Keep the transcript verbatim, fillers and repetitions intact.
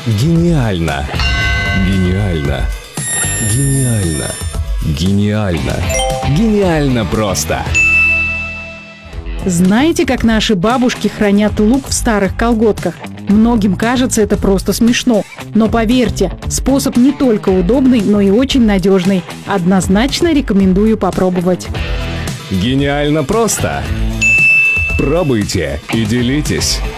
Гениально! Гениально! Гениально! Гениально! Гениально просто! Знаете, как наши бабушки хранят лук в старых колготках? Многим кажется это просто смешно. Но поверьте, способ не только удобный, но и очень надежный. Однозначно рекомендую попробовать. Гениально просто! Пробуйте и делитесь!